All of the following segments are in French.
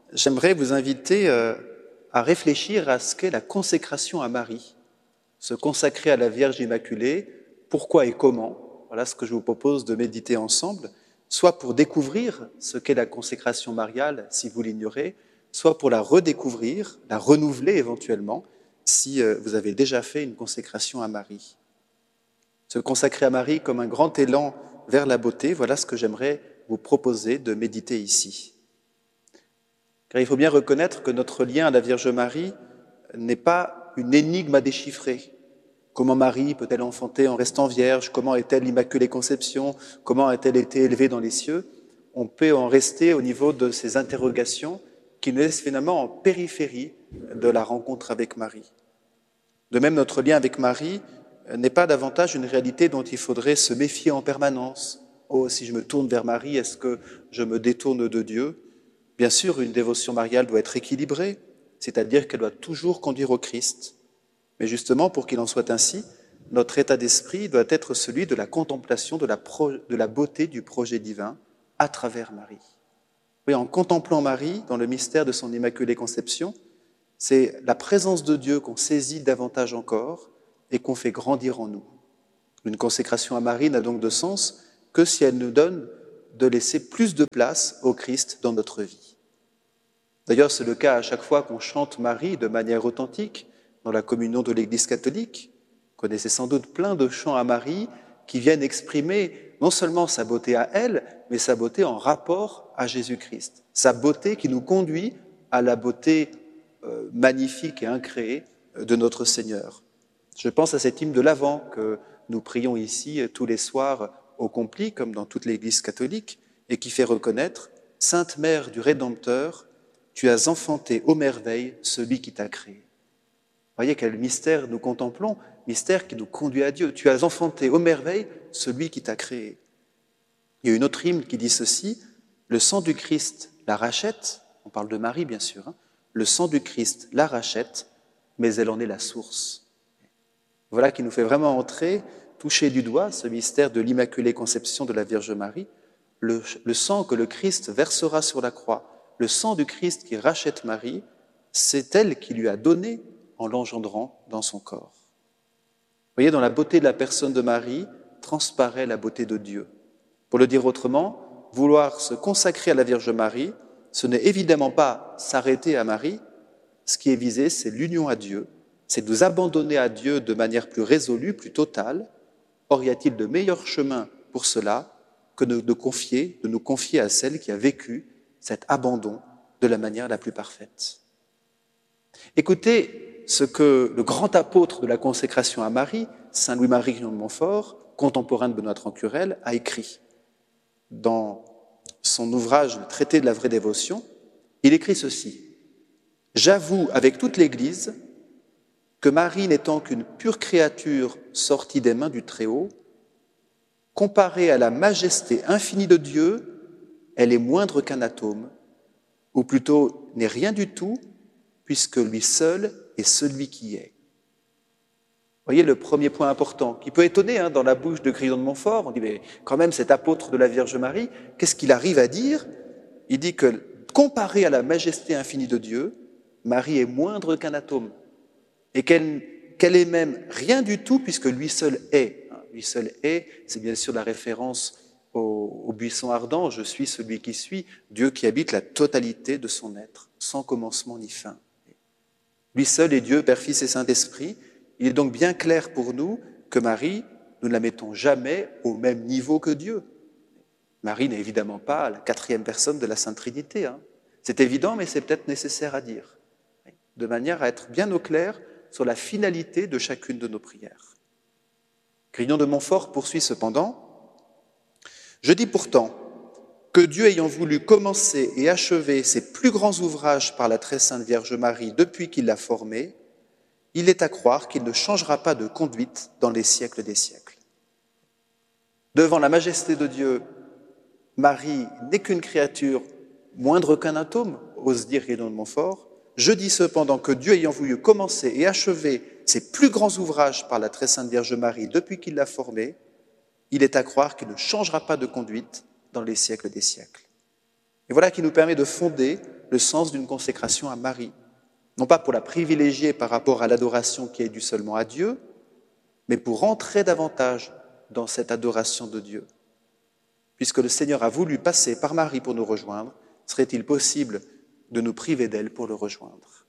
J'aimerais vous inviter à réfléchir à ce qu'est la consécration à Marie, se consacrer à la Vierge Immaculée, pourquoi et comment. Voilà ce que je vous propose de méditer ensemble, soit pour découvrir ce qu'est la consécration mariale, si vous l'ignorez, soit pour la redécouvrir, la renouveler éventuellement, si vous avez déjà fait une consécration à Marie. Se consacrer à Marie comme un grand élan vers la beauté, voilà ce que j'aimerais vous proposer de méditer ici. Car il faut bien reconnaître que notre lien à la Vierge Marie n'est pas une énigme à déchiffrer. Comment Marie peut-elle enfanter en restant vierge? Comment est-elle l'Immaculée Conception? Comment a-t-elle été élevée dans les cieux? On peut en rester au niveau de ces interrogations qui nous laissent finalement en périphérie de la rencontre avec Marie. De même, notre lien avec Marie n'est pas davantage une réalité dont il faudrait se méfier en permanence. Oh, si je me tourne vers Marie, est-ce que je me détourne de Dieu? Bien sûr, une dévotion mariale doit être équilibrée, c'est-à-dire qu'elle doit toujours conduire au Christ. Mais justement, pour qu'il en soit ainsi, notre état d'esprit doit être celui de la contemplation de la beauté du projet divin à travers Marie. Oui, en contemplant Marie dans le mystère de son Immaculée Conception, c'est la présence de Dieu qu'on saisit davantage encore et qu'on fait grandir en nous. Une consécration à Marie n'a donc de sens que si elle nous donne de laisser plus de place au Christ dans notre vie. D'ailleurs, c'est le cas à chaque fois qu'on chante Marie de manière authentique dans la communion de l'Église catholique. Vous connaissez sans doute plein de chants à Marie qui viennent exprimer non seulement sa beauté à elle, mais sa beauté en rapport à Jésus-Christ. Sa beauté qui nous conduit à la beauté magnifique et incréée de notre Seigneur. Je pense à cet hymne de l'Avent que nous prions ici tous les soirs au complit, comme dans toute l'Église catholique, et qui fait reconnaître « Sainte Mère du Rédempteur, tu as enfanté aux merveilles celui qui t'a créé. » Voyez quel mystère nous contemplons, mystère qui nous conduit à Dieu. Tu as enfanté aux merveilles celui qui t'a créé. Il y a une autre hymne qui dit ceci, le sang du Christ la rachète, on parle de Marie bien sûr, hein, le sang du Christ la rachète, mais elle en est la source. Voilà qui nous fait vraiment entrer, toucher du doigt ce mystère de l'Immaculée Conception de la Vierge Marie, le sang que le Christ versera sur la croix, le sang du Christ qui rachète Marie, c'est elle qui lui a donné en l'engendrant dans son corps. Vous voyez, dans la beauté de la personne de Marie, transparaît la beauté de Dieu. Pour le dire autrement, vouloir se consacrer à la Vierge Marie, ce n'est évidemment pas s'arrêter à Marie, ce qui est visé, c'est l'union à Dieu, c'est de nous abandonner à Dieu de manière plus résolue, plus totale. Or, y a-t-il de meilleur chemin pour cela que de nous confier à celle qui a vécu cet abandon de la manière la plus parfaite? Écoutez ce que le grand apôtre de la consécration à Marie, saint Louis-Marie Grignon de Montfort, contemporain de Benoît Trancurel, a écrit. Dans son ouvrage « Le traité de la vraie dévotion », il écrit ceci. « J'avoue avec toute l'Église que Marie n'étant qu'une pure créature sortie des mains du Très-Haut, comparée à la majesté infinie de Dieu, elle est moindre qu'un atome, ou plutôt n'est rien du tout, puisque lui seul est celui qui est. » Vous voyez le premier point important, qui peut étonner dans la bouche de Grignon de Montfort. On dit, mais quand même, cet apôtre de la Vierge Marie, qu'est-ce qu'il arrive à dire? Il dit que, comparé à la majesté infinie de Dieu, Marie est moindre qu'un atome, et qu'elle est même rien du tout, puisque lui seul est. Lui seul est, c'est bien sûr la référence au buisson ardent, je suis celui qui suis, Dieu qui habite la totalité de son être, sans commencement ni fin. Lui seul est Dieu, Père, Fils et Saint-Esprit. Il est donc bien clair pour nous que Marie, nous ne la mettons jamais au même niveau que Dieu. Marie n'est évidemment pas la quatrième personne de la Sainte Trinité. C'est évident, mais c'est peut-être nécessaire à dire, de manière à être bien au clair sur la finalité de chacune de nos prières. Grignon de Montfort poursuit cependant « Je dis pourtant que Dieu ayant voulu commencer et achever ses plus grands ouvrages par la très sainte Vierge Marie depuis qu'il l'a formée, il est à croire qu'il ne changera pas de conduite dans les siècles des siècles. Devant la majesté de Dieu, Marie n'est qu'une créature moindre qu'un atome, ose dire Grignon de Montfort. Je dis cependant que Dieu ayant voulu commencer et achever ses plus grands ouvrages par la très sainte Vierge Marie depuis qu'il l'a formée, il est à croire qu'il ne changera pas de conduite dans les siècles des siècles. Et voilà qui nous permet de fonder le sens d'une consécration à Marie. Non pas pour la privilégier par rapport à l'adoration qui est due seulement à Dieu, mais pour entrer davantage dans cette adoration de Dieu. Puisque le Seigneur a voulu passer par Marie pour nous rejoindre, serait-il possible de nous priver d'elle pour le rejoindre?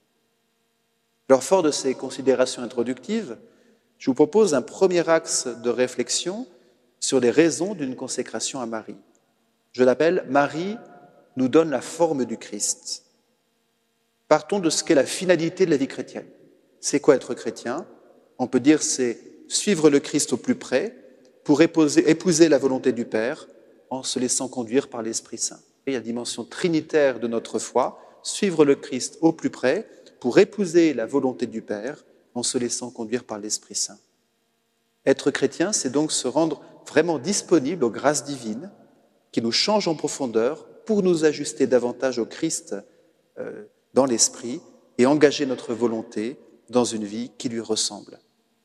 Alors, fort de ces considérations introductives, je vous propose un premier axe de réflexion sur les raisons d'une consécration à Marie. Je l'appelle « Marie nous donne la forme du Christ ». Partons de ce qu'est la finalité de la vie chrétienne. C'est quoi être chrétien? On peut dire c'est suivre le Christ au plus près pour épouser la volonté du Père en se laissant conduire par l'Esprit Saint. Et il y a la dimension trinitaire de notre foi, suivre le Christ au plus près pour épouser la volonté du Père en se laissant conduire par l'Esprit Saint. Être chrétien, c'est donc se rendre vraiment disponible aux grâces divines qui nous changent en profondeur pour nous ajuster davantage au Christ dans l'esprit et engager notre volonté dans une vie qui lui ressemble.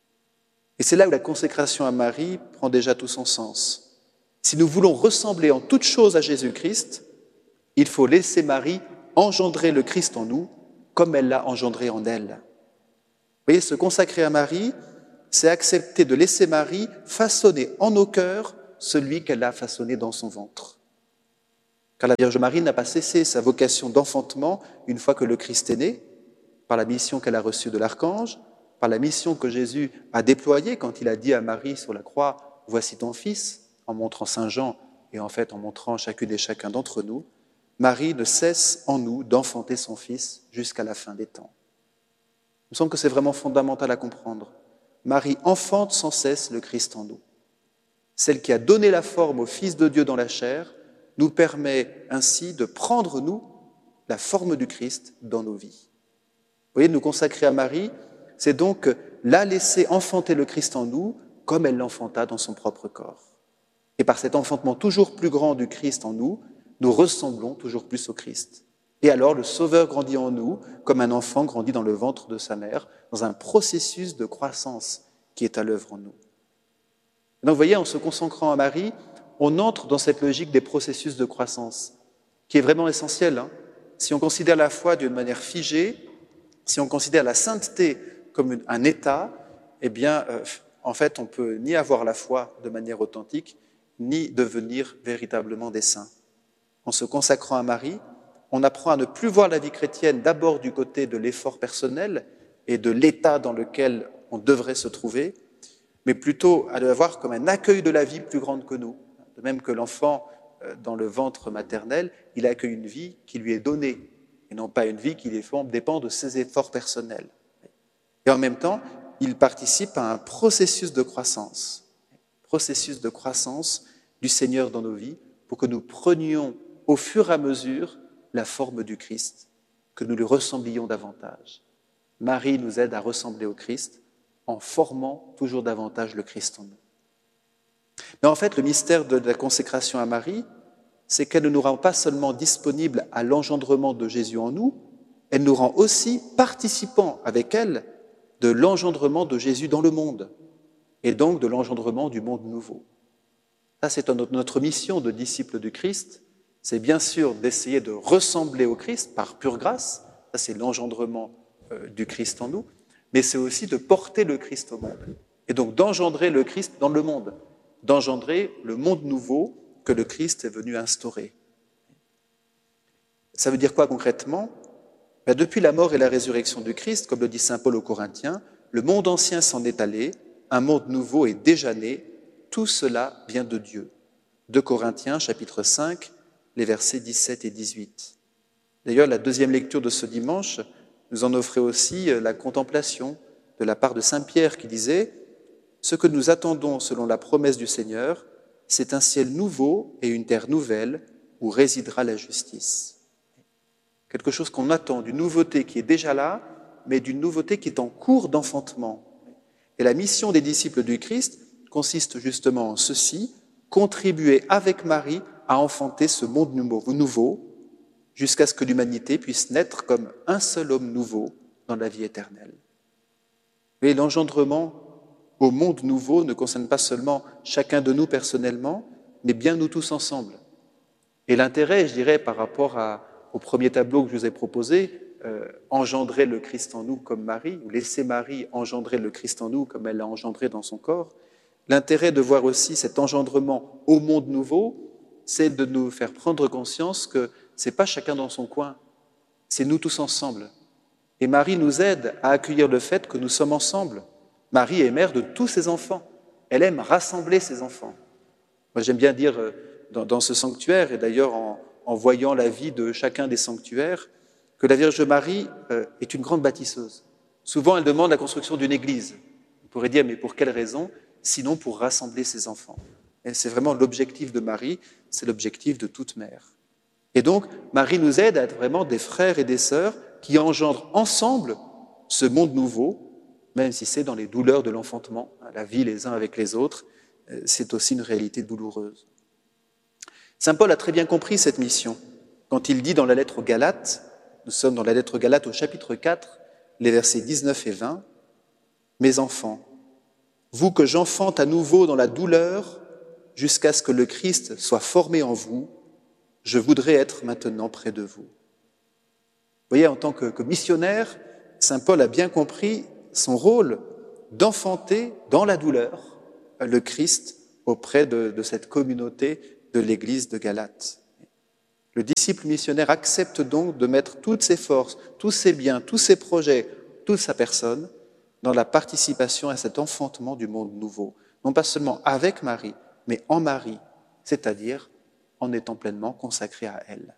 Et c'est là où la consécration à Marie prend déjà tout son sens. Si nous voulons ressembler en toutes choses à Jésus-Christ, il faut laisser Marie engendrer le Christ en nous comme elle l'a engendré en elle. Vous voyez, se consacrer à Marie, c'est accepter de laisser Marie façonner en nos cœurs celui qu'elle a façonné dans son ventre. Car la Vierge Marie n'a pas cessé sa vocation d'enfantement une fois que le Christ est né, par la mission qu'elle a reçue de l'archange, par la mission que Jésus a déployée quand il a dit à Marie sur la croix « Voici ton fils », en montrant Saint Jean et en fait en montrant chacune et chacun d'entre nous, Marie ne cesse en nous d'enfanter son fils jusqu'à la fin des temps. Il me semble que c'est vraiment fondamental à comprendre. Marie enfante sans cesse le Christ en nous. Celle qui a donné la forme au Fils de Dieu dans la chair nous permet ainsi de prendre, nous, la forme du Christ dans nos vies. Vous voyez, nous consacrer à Marie, c'est donc la laisser enfanter le Christ en nous comme elle l'enfanta dans son propre corps. Et par cet enfantement toujours plus grand du Christ en nous, nous ressemblons toujours plus au Christ. Et alors le Sauveur grandit en nous comme un enfant grandit dans le ventre de sa mère, dans un processus de croissance qui est à l'œuvre en nous. Donc vous voyez, en se consacrant à Marie, on entre dans cette logique des processus de croissance, qui est vraiment essentielle. Si on considère la foi d'une manière figée, si on considère la sainteté comme un état, eh bien, en fait, on ne peut ni avoir la foi de manière authentique, ni devenir véritablement des saints. En se consacrant à Marie, on apprend à ne plus voir la vie chrétienne d'abord du côté de l'effort personnel et de l'état dans lequel on devrait se trouver, mais plutôt à la voir comme un accueil de la vie plus grande que nous. De même que l'enfant, dans le ventre maternel, il accueille une vie qui lui est donnée, et non pas une vie qui dépend de ses efforts personnels. Et en même temps, il participe à un processus de croissance du Seigneur dans nos vies, pour que nous prenions au fur et à mesure la forme du Christ, que nous lui ressemblions davantage. Marie nous aide à ressembler au Christ en formant toujours davantage le Christ en nous. Mais en fait, le mystère de la consécration à Marie, c'est qu'elle ne nous rend pas seulement disponibles à l'engendrement de Jésus en nous, elle nous rend aussi participants avec elle de l'engendrement de Jésus dans le monde, et donc de l'engendrement du monde nouveau. Ça, c'est notre mission de disciples du Christ, c'est bien sûr d'essayer de ressembler au Christ par pure grâce, ça c'est l'engendrement du Christ en nous, mais c'est aussi de porter le Christ au monde, et donc d'engendrer le Christ dans le monde, d'engendrer le monde nouveau que le Christ est venu instaurer. Ça veut dire quoi concrètement? Depuis la mort et la résurrection du Christ, comme le dit saint Paul aux Corinthiens, le monde ancien s'en est allé, un monde nouveau est déjà né, tout cela vient de Dieu. 2 Corinthiens, chapitre 5, les versets 17 et 18. D'ailleurs, la deuxième lecture de ce dimanche nous en offrait aussi la contemplation de la part de saint Pierre qui disait « Ce que nous attendons selon la promesse du Seigneur, c'est un ciel nouveau et une terre nouvelle où résidera la justice. » Quelque chose qu'on attend, d'une nouveauté qui est déjà là, mais d'une nouveauté qui est en cours d'enfantement. Et la mission des disciples du Christ consiste justement en ceci, contribuer avec Marie à enfanter ce monde nouveau, jusqu'à ce que l'humanité puisse naître comme un seul homme nouveau dans la vie éternelle. Mais l'engendrement au monde nouveau ne concerne pas seulement chacun de nous personnellement, mais bien nous tous ensemble. Et l'intérêt, je dirais, par rapport au premier tableau que je vous ai proposé, engendrer le Christ en nous comme Marie, ou laisser Marie engendrer le Christ en nous comme elle l'a engendré dans son corps. L'intérêt de voir aussi cet engendrement au monde nouveau, c'est de nous faire prendre conscience que ce n'est pas chacun dans son coin, c'est nous tous ensemble. Et Marie nous aide à accueillir le fait que nous sommes ensemble. Marie est mère de tous ses enfants. Elle aime rassembler ses enfants. Moi, j'aime bien dire dans ce sanctuaire, et d'ailleurs en voyant la vie de chacun des sanctuaires, que la Vierge Marie est une grande bâtisseuse. Souvent, elle demande la construction d'une église. On pourrait dire, mais pour quelle raison? Sinon pour rassembler ses enfants. Et c'est vraiment l'objectif de Marie, c'est l'objectif de toute mère. Et donc, Marie nous aide à être vraiment des frères et des sœurs qui engendrent ensemble ce monde nouveau, même si c'est dans les douleurs de l'enfantement, la vie les uns avec les autres, c'est aussi une réalité douloureuse. Saint Paul a très bien compris cette mission quand il dit dans la lettre aux Galates, nous sommes dans la lettre aux Galates au chapitre 4, les versets 19 et 20, « Mes enfants, vous que j'enfante à nouveau dans la douleur jusqu'à ce que le Christ soit formé en vous, je voudrais être maintenant près de vous. » Vous voyez, en tant que missionnaire, saint Paul a bien compris son rôle d'enfanter dans la douleur le Christ auprès de cette communauté de l'Église de Galate. Le disciple missionnaire accepte donc de mettre toutes ses forces, tous ses biens, tous ses projets, toute sa personne dans la participation à cet enfantement du monde nouveau, non pas seulement avec Marie, mais en Marie, c'est-à-dire en étant pleinement consacré à elle.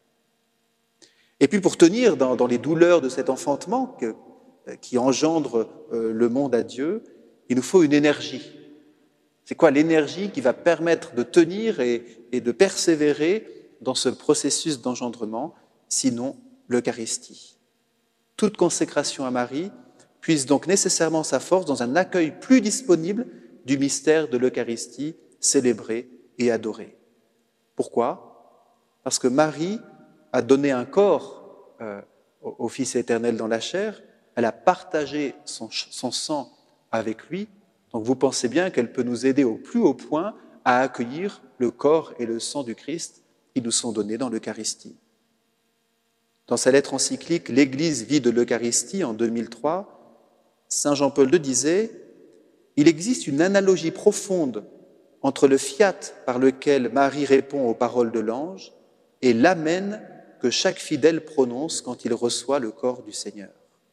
Et puis pour tenir dans les douleurs de cet enfantement qui engendre le monde à Dieu, il nous faut une énergie. C'est quoi l'énergie qui va permettre de tenir et de persévérer dans ce processus d'engendrement, sinon l'Eucharistie? Toute consécration à Marie puise donc nécessairement sa force dans un accueil plus disponible du mystère de l'Eucharistie célébré et adoré. Pourquoi? Parce que Marie a donné un corps au Fils éternel dans la chair, elle a partagé son sang avec lui, donc vous pensez bien qu'elle peut nous aider au plus haut point à accueillir le corps et le sang du Christ qui nous sont donnés dans l'Eucharistie. Dans sa lettre encyclique « L'Église vit de l'Eucharistie » en 2003, saint Jean-Paul II disait « Il existe une analogie profonde entre le fiat par lequel Marie répond aux paroles de l'ange et l'amen que chaque fidèle prononce quand il reçoit le corps du Seigneur. »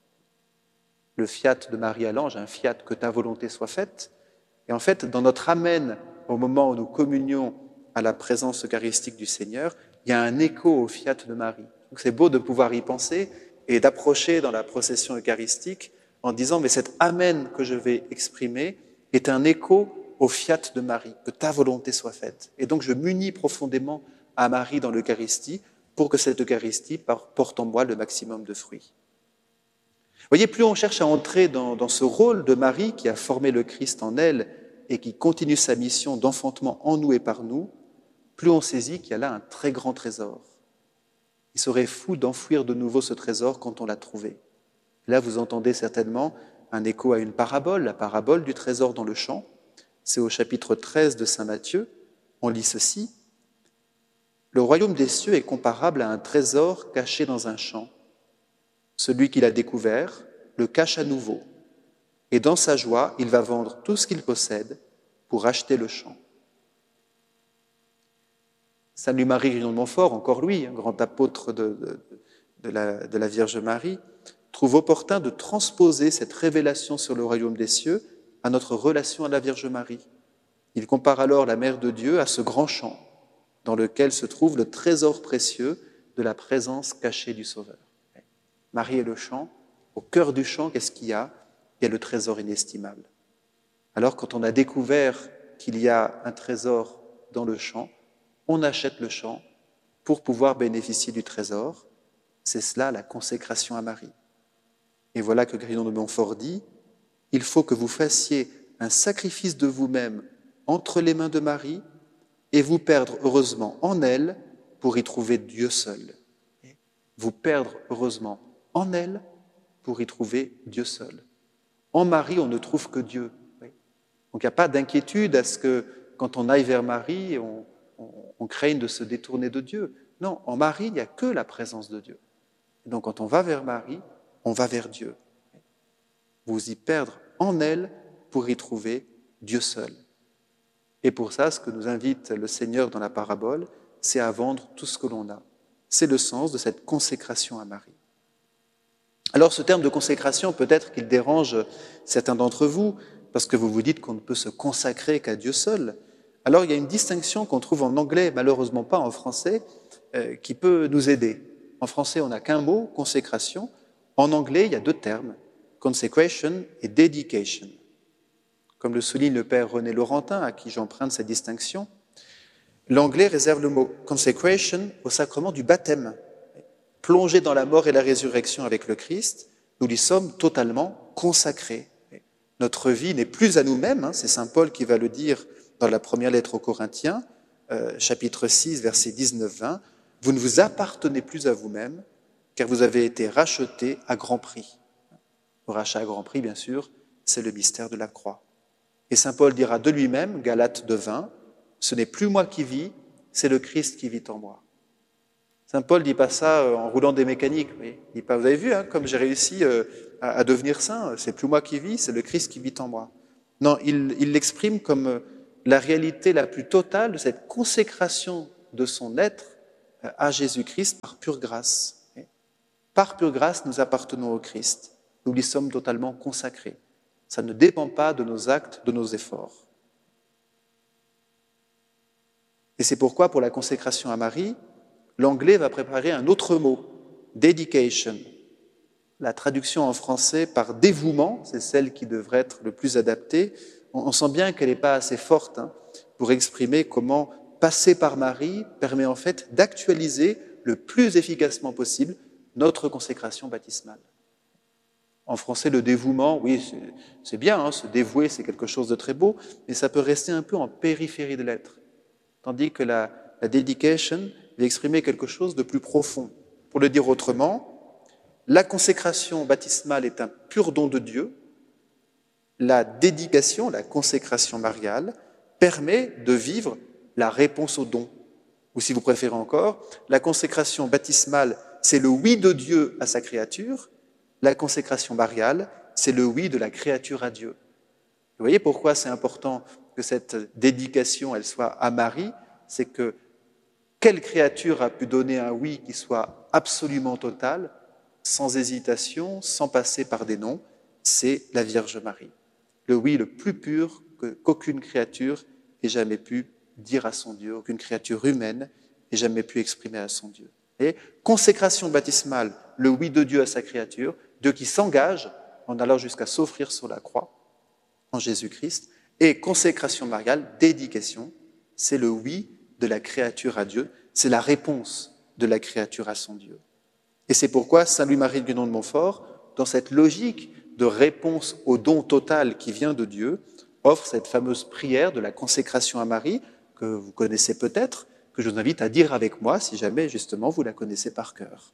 Le fiat de Marie à l'ange, un fiat que ta volonté soit faite. Et en fait, dans notre amen, au moment où nous communions à la présence eucharistique du Seigneur, il y a un écho au fiat de Marie. Donc c'est beau de pouvoir y penser et d'approcher dans la procession eucharistique en disant, mais cet amen que je vais exprimer est un écho au fiat de Marie, que ta volonté soit faite. Et donc je m'unis profondément à Marie dans l'Eucharistie pour que cette Eucharistie porte en moi le maximum de fruits. Vous voyez, plus on cherche à entrer dans ce rôle de Marie qui a formé le Christ en elle et qui continue sa mission d'enfantement en nous et par nous, plus on saisit qu'il y a là un très grand trésor. Il serait fou d'enfouir de nouveau ce trésor quand on l'a trouvé. Là, vous entendez certainement un écho à une parabole, la parabole du trésor dans le champ. C'est au chapitre 13 de saint Matthieu. On lit ceci. « Le royaume des cieux est comparable à un trésor caché dans un champ. Celui qui l'a découvert le cache à nouveau, et dans sa joie, il va vendre tout ce qu'il possède pour acheter le champ. » Saint Louis-Marie Grignon de Montfort, encore lui, un grand apôtre de la Vierge Marie, trouve opportun de transposer cette révélation sur le royaume des cieux à notre relation à la Vierge Marie. Il compare alors la Mère de Dieu à ce grand champ dans lequel se trouve le trésor précieux de la présence cachée du Sauveur. Marie est le champ. Au cœur du champ, qu'est-ce qu'il y a? Il y a le trésor inestimable. Alors, quand on a découvert qu'il y a un trésor dans le champ, on achète le champ pour pouvoir bénéficier du trésor. C'est cela la consécration à Marie. Et voilà que Grignon de Montfort dit « Il faut que vous fassiez un sacrifice de vous-même entre les mains de Marie et vous perdre heureusement en elle pour y trouver Dieu seul. » Vous perdre heureusement en elle pour y trouver Dieu seul. En Marie, on ne trouve que Dieu. Donc il n'y a pas d'inquiétude à ce que quand on aille vers Marie, on craigne de se détourner de Dieu. Non, en Marie, il n'y a que la présence de Dieu. Et donc quand on va vers Marie, on va vers Dieu. Vous y perdre en elle pour y trouver Dieu seul. Et pour ça, ce que nous invite le Seigneur dans la parabole, c'est à vendre tout ce que l'on a. C'est le sens de cette consécration à Marie. Alors ce terme de consécration, peut-être qu'il dérange certains d'entre vous, parce que vous vous dites qu'on ne peut se consacrer qu'à Dieu seul. Alors il y a une distinction qu'on trouve en anglais, malheureusement pas en français, qui peut nous aider. En français, on n'a qu'un mot, consécration. En anglais, il y a deux termes, consecration et dedication. Comme le souligne le père René Laurentin, à qui j'emprunte cette distinction, l'anglais réserve le mot consecration au sacrement du baptême. Plongés dans la mort et la résurrection avec le Christ, nous lui sommes totalement consacrés. Notre vie n'est plus à nous-mêmes, c'est saint Paul qui va le dire dans la première lettre aux Corinthiens, chapitre 6, versets 19-20, « Vous ne vous appartenez plus à vous-même, car vous avez été rachetés à grand prix. » Le rachat à grand prix, bien sûr, c'est le mystère de la croix. Et saint Paul dira de lui-même, Galates 2:20, « Ce n'est plus moi qui vis, c'est le Christ qui vit en moi. » Saint Paul ne dit pas ça en roulant des mécaniques. Il dit pas, vous avez vu, comme j'ai réussi à devenir saint, c'est plus moi qui vis, c'est le Christ qui vit en moi. Non, il l'exprime comme la réalité la plus totale de cette consécration de son être à Jésus-Christ par pure grâce. Par pure grâce, nous appartenons au Christ. Nous lui sommes totalement consacrés. Ça ne dépend pas de nos actes, de nos efforts. Et c'est pourquoi, pour la consécration à Marie, l'anglais va préparer un autre mot, dedication. La traduction en français par dévouement, c'est celle qui devrait être le plus adaptée. On sent bien qu'elle n'est pas assez forte pour exprimer comment passer par Marie permet en fait d'actualiser le plus efficacement possible notre consécration baptismale. En français, le dévouement, oui, c'est bien, se dévouer, c'est quelque chose de très beau, mais ça peut rester un peu en périphérie de l'être. Tandis que la dedication va exprimer quelque chose de plus profond. Pour le dire autrement, la consécration baptismale est un pur don de Dieu. La dédication, la consécration mariale, permet de vivre la réponse au don. Ou si vous préférez encore, la consécration baptismale, c'est le oui de Dieu à sa créature. La consécration mariale, c'est le oui de la créature à Dieu. Vous voyez pourquoi c'est important que cette dédication, elle soit à Marie, c'est que quelle créature a pu donner un oui qui soit absolument total, sans hésitation, sans passer par des noms? C'est la Vierge Marie. Le oui le plus pur qu'aucune créature ait jamais pu dire à son Dieu, aucune créature humaine ait jamais pu exprimer à son Dieu. Et consécration baptismale, le oui de Dieu à sa créature, Dieu qui s'engage en allant jusqu'à s'offrir sur la croix en Jésus-Christ, et consécration mariale, dédication, c'est le oui de la créature à Dieu, c'est la réponse de la créature à son Dieu. Et c'est pourquoi Saint Louis-Marie de Guénon de Montfort, dans cette logique de réponse au don total qui vient de Dieu, offre cette fameuse prière de la consécration à Marie, que vous connaissez peut-être, que je vous invite à dire avec moi, si jamais justement vous la connaissez par cœur.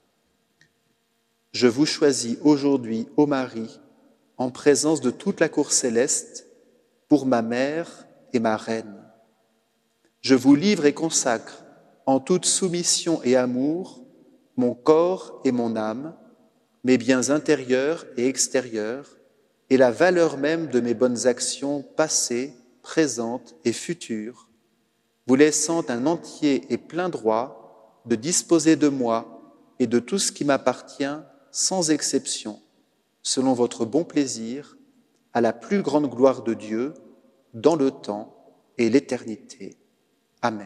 Je vous choisis aujourd'hui, ô Marie, en présence de toute la cour céleste, pour ma mère et ma reine. Je vous livre et consacre, en toute soumission et amour, mon corps et mon âme, mes biens intérieurs et extérieurs, et la valeur même de mes bonnes actions passées, présentes et futures, vous laissant un entier et plein droit de disposer de moi et de tout ce qui m'appartient sans exception, selon votre bon plaisir, à la plus grande gloire de Dieu, dans le temps et l'éternité. Amen.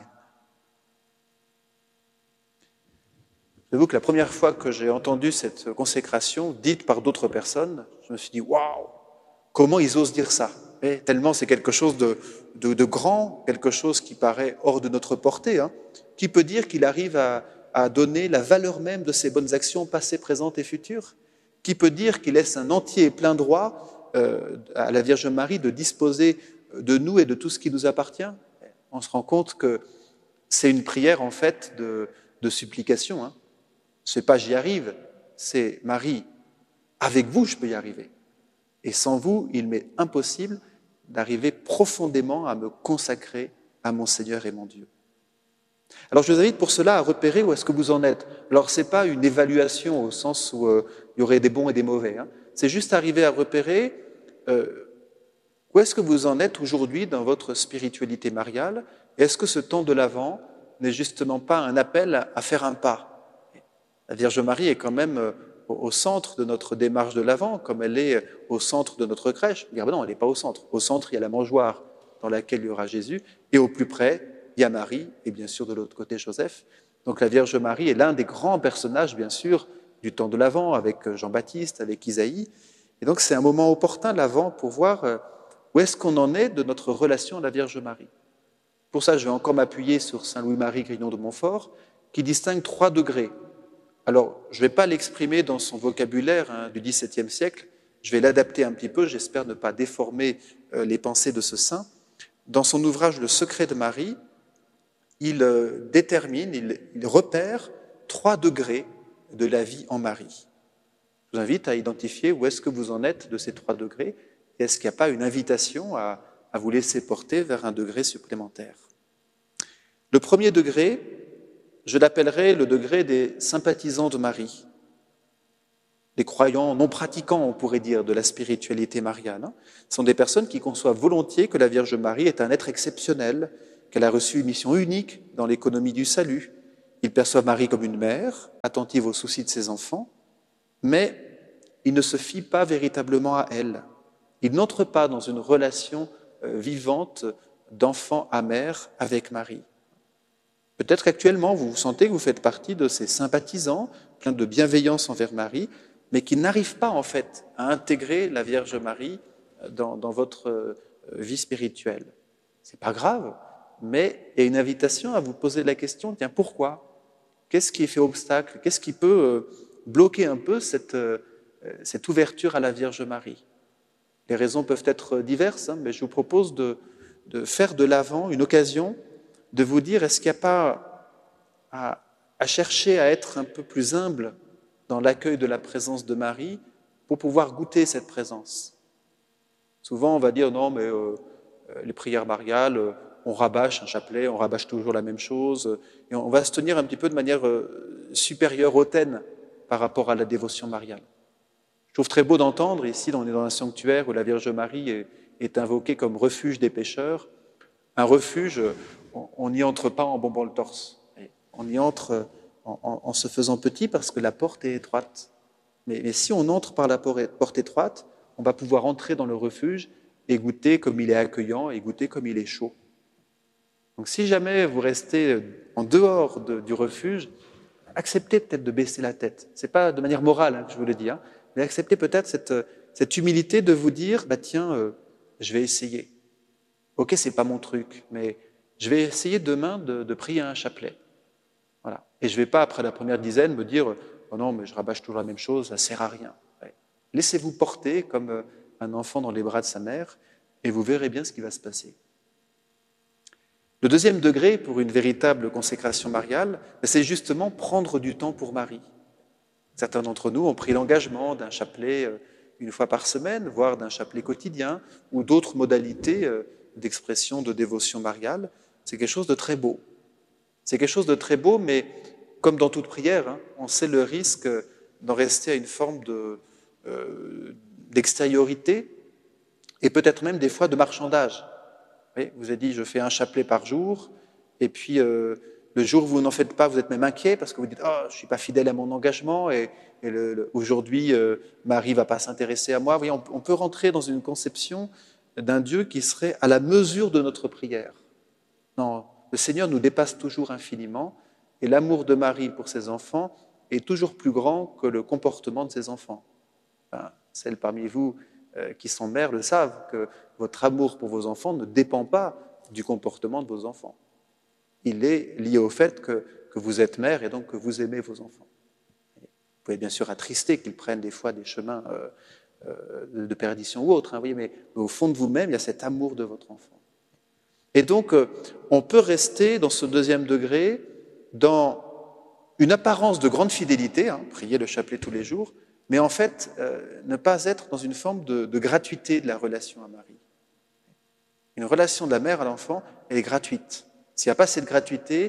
J'avoue que la première fois que j'ai entendu cette consécration dite par d'autres personnes, je me suis dit, waouh, comment ils osent dire ça? Et tellement c'est quelque chose de grand, quelque chose qui paraît hors de notre portée. Qui peut dire qu'il arrive à donner la valeur même de ses bonnes actions passées, présentes et futures? Qui peut dire qu'il laisse un entier et plein droit à la Vierge Marie de disposer de nous et de tout ce qui nous appartient? On se rend compte que c'est une prière en fait de supplication. Ce n'est pas j'y arrive, c'est Marie, avec vous je peux y arriver. Et sans vous, il m'est impossible d'arriver profondément à me consacrer à mon Seigneur et mon Dieu. Alors je vous invite pour cela à repérer où est-ce que vous en êtes. Alors ce n'est pas une évaluation au sens où il y aurait des bons et des mauvais, hein. C'est juste arriver à repérer où est-ce que vous en êtes aujourd'hui dans votre spiritualité mariale. Et est-ce que ce temps de l'Avent n'est justement pas un appel à faire un pas? La Vierge Marie est quand même au centre de notre démarche de l'Avent, comme elle est au centre de notre crèche. Ben non, elle n'est pas au centre. Au centre, il y a la mangeoire dans laquelle il y aura Jésus, et au plus près, il y a Marie, et bien sûr de l'autre côté Joseph. Donc la Vierge Marie est l'un des grands personnages, bien sûr, du temps de l'Avent, avec Jean-Baptiste, avec Isaïe. Et donc c'est un moment opportun, l'Avent, pour voir où est-ce qu'on en est de notre relation à la Vierge Marie. Pour ça, je vais encore m'appuyer sur saint Louis-Marie Grignon de Montfort, qui distingue 3 degrés. Alors, je ne vais pas l'exprimer dans son vocabulaire du XVIIe siècle, je vais l'adapter un petit peu, j'espère ne pas déformer les pensées de ce saint. Dans son ouvrage Le secret de Marie, il détermine, il repère 3 degrés de la vie en Marie. Je vous invite à identifier où est-ce que vous en êtes de ces 3 degrés, et est-ce qu'il n'y a pas une invitation à vous laisser porter vers un degré supplémentaire. Le premier degré, je l'appellerai le degré des sympathisants de Marie, des croyants non pratiquants, on pourrait dire, de la spiritualité mariale. Ce sont des personnes qui conçoivent volontiers que la Vierge Marie est un être exceptionnel, qu'elle a reçu une mission unique dans l'économie du salut. Ils perçoivent Marie comme une mère, attentive aux soucis de ses enfants, mais ils ne se fient pas véritablement à elle. Ils n'entrent pas dans une relation vivante d'enfant à mère avec Marie. Peut-être qu'actuellement, vous vous sentez que vous faites partie de ces sympathisants, pleins de bienveillance envers Marie, mais qui n'arrivent pas en fait à intégrer la Vierge Marie dans votre vie spirituelle. C'est pas grave, mais il y a une invitation à vous poser la question, tiens, pourquoi? Qu'est-ce qui fait obstacle? Qu'est-ce qui peut bloquer un peu cette ouverture à la Vierge Marie? Les raisons peuvent être diverses, mais je vous propose de faire de l'Avent une occasion de vous dire, est-ce qu'il n'y a pas à chercher à être un peu plus humble dans l'accueil de la présence de Marie pour pouvoir goûter cette présence? Souvent, on va dire, non, mais les prières mariales, on rabâche un chapelet, on rabâche toujours la même chose, et on va se tenir un petit peu de manière supérieure, hautaine par rapport à la dévotion mariale. Je trouve très beau d'entendre, ici on est dans un sanctuaire où la Vierge Marie est invoquée comme refuge des pécheurs. Un refuge, on n'y entre pas en bombant le torse. On y entre en se faisant petit parce que la porte est étroite. Mais si on entre par la porte étroite, on va pouvoir entrer dans le refuge et goûter comme il est accueillant et goûter comme il est chaud. Donc si jamais vous restez en dehors du refuge, acceptez peut-être de baisser la tête. Ce n'est pas de manière morale que je vous le dis, mais acceptez peut-être cette humilité de vous dire, tiens, je vais essayer. Ok, c'est pas mon truc, mais je vais essayer demain de prier un chapelet. Voilà. Et je ne vais pas, après la première dizaine, me dire, oh non, mais je rabâche toujours la même chose, ça ne sert à rien. Ouais. Laissez-vous porter comme un enfant dans les bras de sa mère, et vous verrez bien ce qui va se passer. Le deuxième degré pour une véritable consécration mariale, c'est justement prendre du temps pour Marie. Certains d'entre nous ont pris l'engagement d'un chapelet une fois par semaine, voire d'un chapelet quotidien, ou d'autres modalités d'expression de dévotion mariale. C'est quelque chose de très beau. C'est quelque chose de très beau, mais comme dans toute prière, on sait le risque d'en rester à une forme d'extériorité et peut-être même des fois de marchandage. Vous avez dit, je fais un chapelet par jour, et puis le jour où vous n'en faites pas, vous êtes même inquiet parce que vous dites, oh, je ne suis pas fidèle à mon engagement, et aujourd'hui, Marie ne va pas s'intéresser à moi. Vous voyez, on peut rentrer dans une conception d'un Dieu qui serait à la mesure de notre prière. Non, le Seigneur nous dépasse toujours infiniment, et l'amour de Marie pour ses enfants est toujours plus grand que le comportement de ses enfants. Enfin, celles parmi vous qui sont mères le savent, que votre amour pour vos enfants ne dépend pas du comportement de vos enfants. Il est lié au fait que vous êtes mère et donc que vous aimez vos enfants. Vous pouvez bien sûr attrister qu'ils prennent des fois des chemins de perdition ou autres, mais au fond de vous-même, il y a cet amour de votre enfant. Et donc, on peut rester dans ce deuxième degré, dans une apparence de grande fidélité, prier le chapelet tous les jours, mais en fait, ne pas être dans une forme de gratuité de la relation à Marie. Une relation de la mère à l'enfant, elle est gratuite. S'il n'y a pas cette gratuité,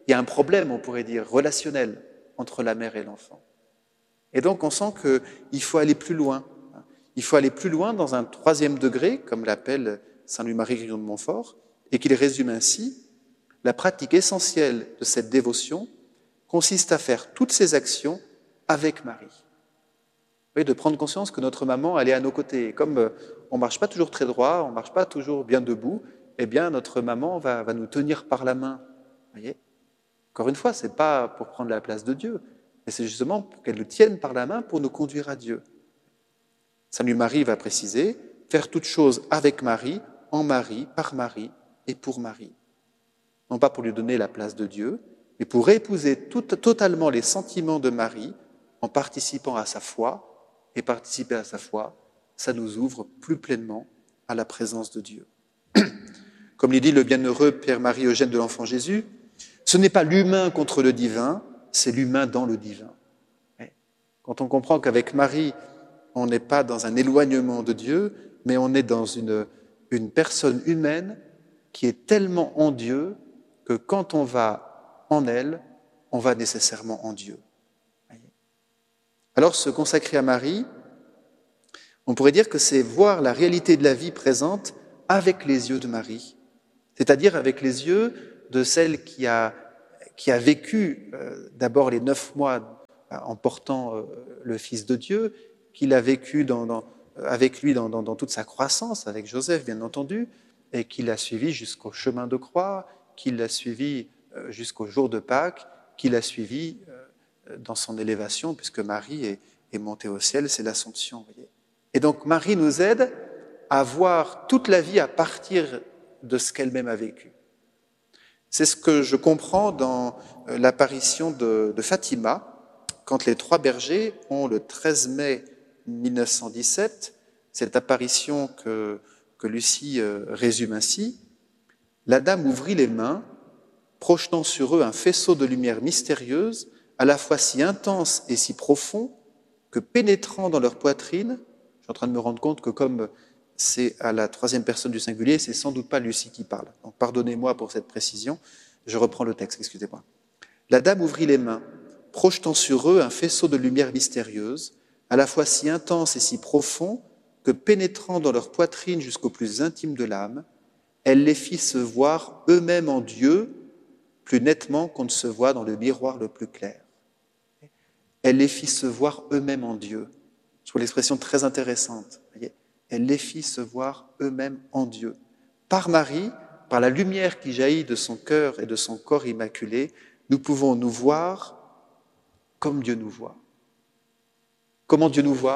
il y a un problème, on pourrait dire, relationnel entre la mère et l'enfant. Et donc on sent qu'il faut aller plus loin. Il faut aller plus loin dans un 3e degré, comme l'appelle saint Louis-Marie Grignon de Montfort, et qu'il résume ainsi: la pratique essentielle de cette dévotion consiste à faire toutes ces actions avec Marie. Oui, de prendre conscience que notre maman, elle est à nos côtés. Et comme on ne marche pas toujours très droit, on ne marche pas toujours bien debout, eh bien notre maman va nous tenir par la main. Voyez ? Encore une fois, ce n'est pas pour prendre la place de Dieu, mais c'est justement pour qu'elle nous tienne par la main pour nous conduire à Dieu. Saint Louis-Marie va préciser: faire toutes choses avec Marie, en Marie, par Marie et pour Marie. Non pas pour lui donner la place de Dieu, mais pour épouser totalement les sentiments de Marie en participant à sa foi. Et participer à sa foi, ça nous ouvre plus pleinement à la présence de Dieu. Comme le dit le bienheureux Père-Marie Eugène de l'Enfant Jésus, ce n'est pas l'humain contre le divin, c'est l'humain dans le divin. Quand on comprend qu'avec Marie, on n'est pas dans un éloignement de Dieu, mais on est dans une personne humaine qui est tellement en Dieu que quand on va en elle, on va nécessairement en Dieu. Alors, se consacrer à Marie, on pourrait dire que c'est voir la réalité de la vie présente avec les yeux de Marie, c'est-à-dire avec les yeux de celle qui a vécu d'abord les 9 mois en portant le Fils de Dieu, qu'il a vécu avec lui dans toute sa croissance, avec Joseph bien entendu, et qu'il a suivi jusqu'au chemin de croix, qu'il l'a suivi jusqu'au jour de Pâques, qu'il a suivi dans son élévation, puisque Marie est montée au ciel, c'est l'Assomption. Voyez. Et donc Marie nous aide à voir toute la vie à partir de ce qu'elle-même a vécu. C'est ce que je comprends dans l'apparition de Fatima, quand les 3 bergers ont le 13 mai 1917, cette apparition que Lucie résume ainsi: la dame ouvrit les mains, projetant sur eux un faisceau de lumière mystérieuse, à la fois si intense et si profond, que pénétrant dans leur poitrine, je suis en train de me rendre compte que comme c'est à la 3e personne du singulier, c'est sans doute pas Lucie qui parle. Donc pardonnez-moi pour cette précision, je reprends le texte, excusez-moi. La dame ouvrit les mains, projetant sur eux un faisceau de lumière mystérieuse, à la fois si intense et si profond, que pénétrant dans leur poitrine jusqu'au plus intime de l'âme, elle les fit se voir eux-mêmes en Dieu, plus nettement qu'on ne se voit dans le miroir le plus clair. Elle les fit se voir eux-mêmes en Dieu. Je trouve l'expression très intéressante. Voyez, elle les fit se voir eux-mêmes en Dieu. Par Marie, par la lumière qui jaillit de son cœur et de son corps immaculé, nous pouvons nous voir comme Dieu nous voit. Comment Dieu nous voit ?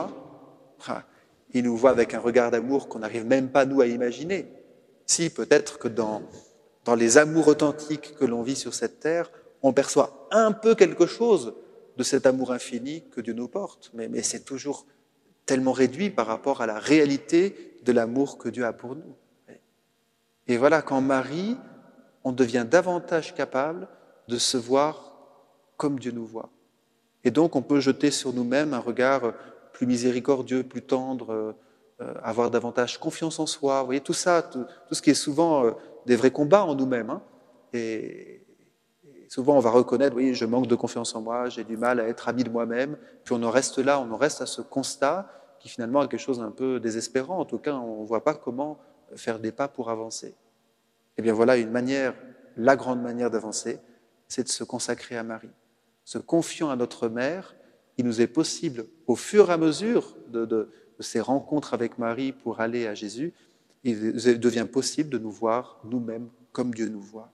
Il nous voit avec un regard d'amour qu'on n'arrive même pas, nous, à imaginer. Si, peut-être que dans les amours authentiques que l'on vit sur cette terre, on perçoit un peu quelque chose de cet amour infini que Dieu nous porte, mais c'est toujours tellement réduit par rapport à la réalité de l'amour que Dieu a pour nous. Et voilà, qu'en Marie, on devient davantage capable de se voir comme Dieu nous voit. Et donc, on peut jeter sur nous-mêmes un regard plus miséricordieux, plus tendre, avoir davantage confiance en soi. Vous voyez, tout ça, tout ce qui est souvent des vrais combats en nous-mêmes. Hein. Et souvent, on va reconnaître, oui, je manque de confiance en moi, j'ai du mal à être ami de moi-même. Puis on en reste là, on en reste à ce constat qui finalement est quelque chose d'un peu désespérant. En tout cas, on ne voit pas comment faire des pas pour avancer. Eh bien voilà une manière, la grande manière d'avancer, c'est de se consacrer à Marie. Se confiant à notre mère, il nous est possible, au fur et à mesure de ces rencontres avec Marie pour aller à Jésus, il devient possible de nous voir nous-mêmes comme Dieu nous voit.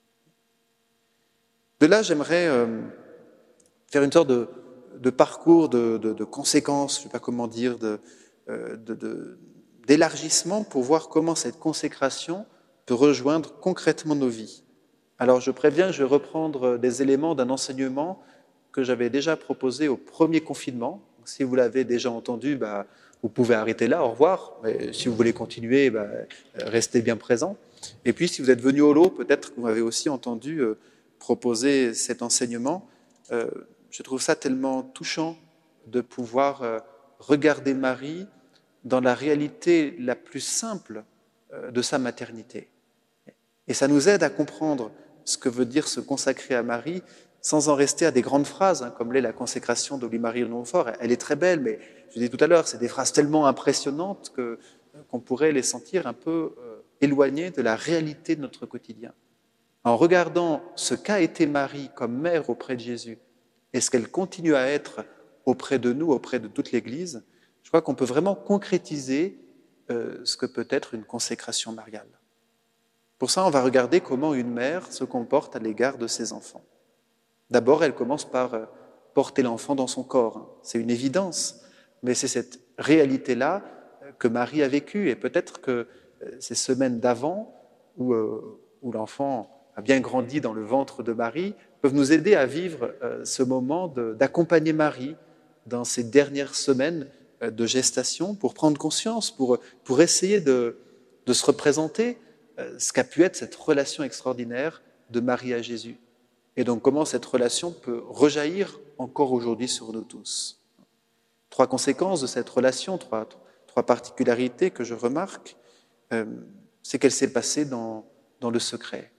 De là, j'aimerais faire une sorte de parcours, de conséquences, je ne sais pas comment dire, d'élargissement pour voir comment cette consécration peut rejoindre concrètement nos vies. Alors, je préviens, je vais reprendre des éléments d'un enseignement que j'avais déjà proposé au premier confinement. Si vous l'avez déjà entendu, vous pouvez arrêter là, au revoir. Mais si vous voulez continuer, restez bien présent. Et puis, si vous êtes venu au lot, peut-être que vous m'avez aussi entendu proposer cet enseignement. Je trouve ça tellement touchant de pouvoir regarder Marie dans la réalité la plus simple de sa maternité. Et ça nous aide à comprendre ce que veut dire se consacrer à Marie, sans en rester à des grandes phrases, comme l'est la consécration de Louis-Marie de Montfort. Elle est très belle, mais je l'ai dit tout à l'heure, c'est des phrases tellement impressionnantes qu'on pourrait les sentir un peu éloignées de la réalité de notre quotidien. En regardant ce qu'a été Marie comme mère auprès de Jésus et ce qu'elle continue à être auprès de nous, auprès de toute l'Église, je crois qu'on peut vraiment concrétiser ce que peut être une consécration mariale. Pour ça, on va regarder comment une mère se comporte à l'égard de ses enfants. D'abord, elle commence par porter l'enfant dans son corps. C'est une évidence, mais c'est cette réalité-là que Marie a vécue. Et peut-être que ces semaines d'avant, où l'enfant a bien grandi dans le ventre de Marie, peuvent nous aider à vivre ce moment d'accompagner Marie dans ces dernières semaines de gestation pour prendre conscience, pour essayer de se représenter ce qu'a pu être cette relation extraordinaire de Marie à Jésus. Et donc comment cette relation peut rejaillir encore aujourd'hui sur nous tous. 3 conséquences de cette relation, trois particularités que je remarque, c'est qu'elle s'est passée dans le secret.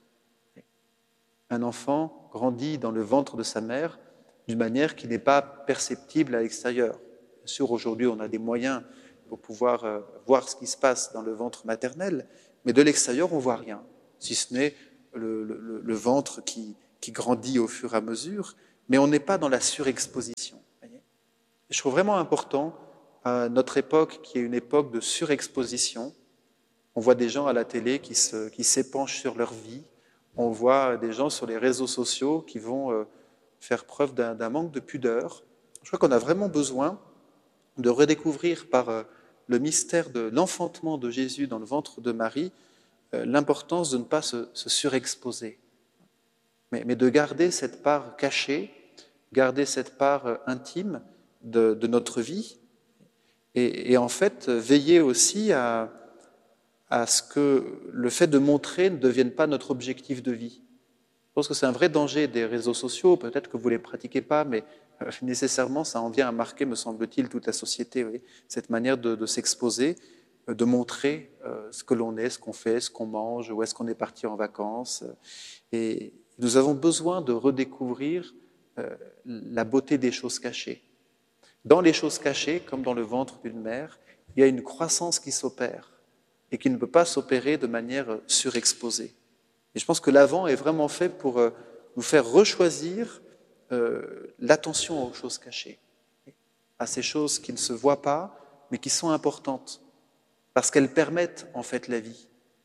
Un enfant grandit dans le ventre de sa mère d'une manière qui n'est pas perceptible à l'extérieur. Bien sûr, aujourd'hui, on a des moyens pour pouvoir voir ce qui se passe dans le ventre maternel, mais de l'extérieur, on ne voit rien, si ce n'est le ventre qui grandit au fur et à mesure, mais on n'est pas dans la surexposition. Je trouve vraiment important, à notre époque, qui est une époque de surexposition, on voit des gens à la télé qui s'épanchent sur leur vie, on voit des gens sur les réseaux sociaux qui vont faire preuve d'un manque de pudeur. Je crois qu'on a vraiment besoin de redécouvrir par le mystère de l'enfantement de Jésus dans le ventre de Marie l'importance de ne pas se surexposer, mais de garder cette part cachée, garder cette part intime de notre vie et en fait veiller aussi à ce que le fait de montrer ne devienne pas notre objectif de vie. Je pense que c'est un vrai danger des réseaux sociaux, peut-être que vous ne les pratiquez pas, mais nécessairement ça en vient à marquer, me semble-t-il, toute la société, oui, cette manière de s'exposer, de montrer ce que l'on est, ce qu'on fait, ce qu'on mange, où est-ce qu'on est parti en vacances. Et nous avons besoin de redécouvrir la beauté des choses cachées. Dans les choses cachées, comme dans le ventre d'une mère, il y a une croissance qui s'opère et qui ne peut pas s'opérer de manière surexposée. Et je pense que l'Avent est vraiment fait pour nous faire rechoisir l'attention aux choses cachées, à ces choses qui ne se voient pas, mais qui sont importantes, parce qu'elles permettent en fait la vie.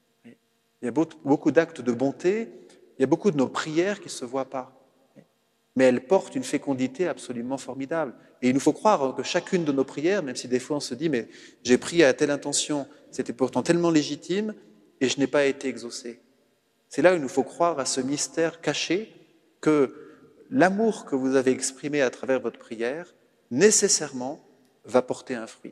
Il y a beaucoup d'actes de bonté, il y a beaucoup de nos prières qui ne se voient pas, mais elles portent une fécondité absolument formidable. Et il nous faut croire que chacune de nos prières, même si des fois on se dit « mais j'ai prié à telle intention, c'était pourtant tellement légitime et je n'ai pas été exaucé ». C'est là où il nous faut croire à ce mystère caché que l'amour que vous avez exprimé à travers votre prière, nécessairement, va porter un fruit.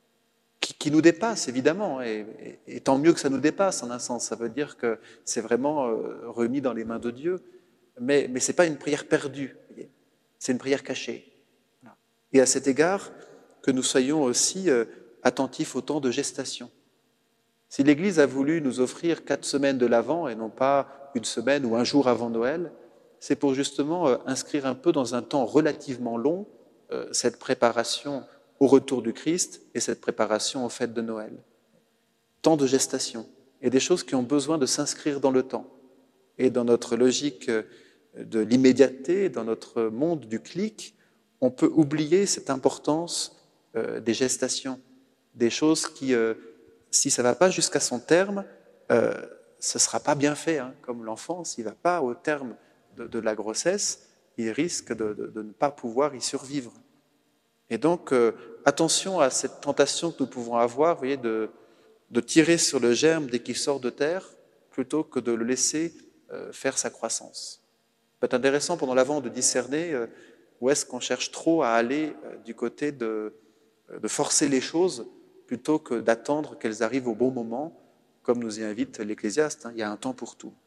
Qui nous dépasse, évidemment, et tant mieux que ça nous dépasse, en un sens. Ça veut dire que c'est vraiment remis dans les mains de Dieu. Mais ce n'est pas une prière perdue, c'est une prière cachée. Et à cet égard, que nous soyons aussi attentifs au temps de gestation. Si l'Église a voulu nous offrir 4 semaines de l'Avent et non pas une semaine ou un jour avant Noël, c'est pour justement inscrire un peu dans un temps relativement long cette préparation au retour du Christ et cette préparation aux fêtes de Noël. Temps de gestation et des choses qui ont besoin de s'inscrire dans le temps. Et dans notre logique de l'immédiateté, dans notre monde du clic, on peut oublier cette importance des gestations, des choses qui, si ça ne va pas jusqu'à son terme, ce ne sera pas bien fait. Comme l'enfant, s'il ne va pas au terme de la grossesse, il risque de ne pas pouvoir y survivre. Et donc, attention à cette tentation que nous pouvons avoir, vous voyez, de tirer sur le germe dès qu'il sort de terre, plutôt que de le laisser faire sa croissance. Ça peut être intéressant pendant l'Avent de discerner où est-ce qu'on cherche trop à aller du côté de forcer les choses plutôt que d'attendre qu'elles arrivent au bon moment, comme nous y invite l'Ecclésiaste. Il y a un temps pour tout.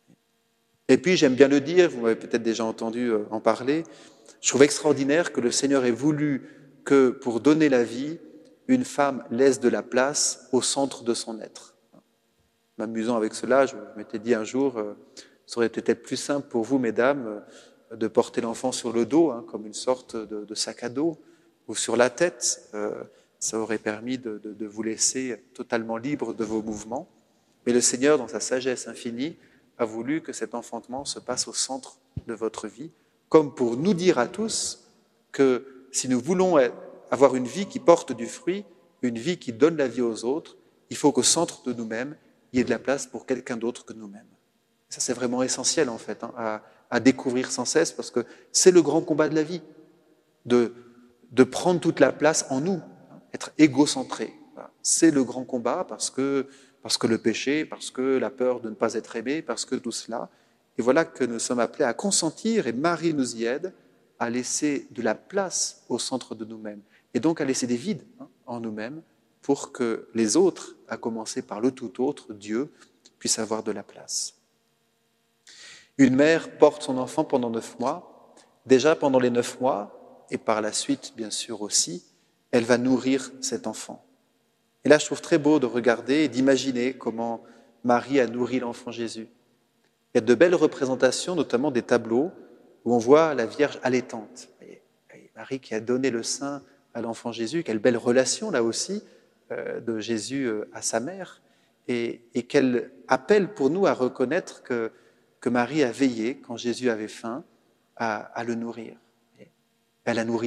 Et puis, j'aime bien le dire, vous m'avez peut-être déjà entendu en parler, je trouve extraordinaire que le Seigneur ait voulu que, pour donner la vie, une femme laisse de la place au centre de son être. M'amusant avec cela, je m'étais dit un jour, Ça aurait peut-être plus simple pour vous, mesdames, de porter l'enfant sur le dos, hein, comme une sorte de sac à dos, ou sur la tête. Ça aurait permis de vous laisser totalement libre de vos mouvements. Mais le Seigneur, dans sa sagesse infinie, a voulu que cet enfantement se passe au centre de votre vie, comme pour nous dire à tous que si nous voulons avoir une vie qui porte du fruit, une vie qui donne la vie aux autres, il faut qu'au centre de nous-mêmes, il y ait de la place pour quelqu'un d'autre que nous-mêmes. Ça, c'est vraiment essentiel, en fait, hein, à découvrir sans cesse, parce que c'est le grand combat de la vie, de prendre toute la place en nous, hein, être égocentré. Voilà. C'est le grand combat parce que le péché, parce que la peur de ne pas être aimé, parce que tout cela. Et voilà que nous sommes appelés à consentir, et Marie nous y aide, à laisser de la place au centre de nous-mêmes, et donc à laisser des vides, hein, en nous-mêmes, pour que les autres, à commencer par le tout autre, Dieu, puissent avoir de la place. Une mère porte son enfant pendant 9 mois. Déjà pendant les 9 mois, et par la suite, bien sûr aussi, elle va nourrir cet enfant. Et là, je trouve très beau de regarder et d'imaginer comment Marie a nourri l'enfant Jésus. Il y a de belles représentations, notamment des tableaux, où on voit la Vierge allaitante. Marie qui a donné le sein à l'enfant Jésus, quelle belle relation là aussi de Jésus à sa mère, et qu'elle appelle pour nous à reconnaître que Marie a veillé, quand Jésus avait faim, à le nourrir. Elle a nourri